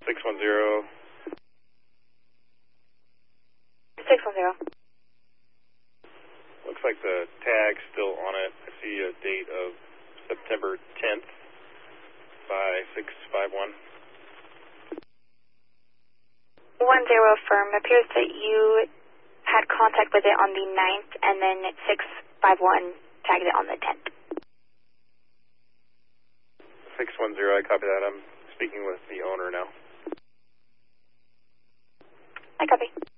610. 610. Looks like the tag's still on it. I see a date of September 10th by 651. 10 firm. Appears that you had contact with it on the 9th, and then 651 tagged it on the 10th. 610, I copy that. I'm speaking with the owner now. I copy.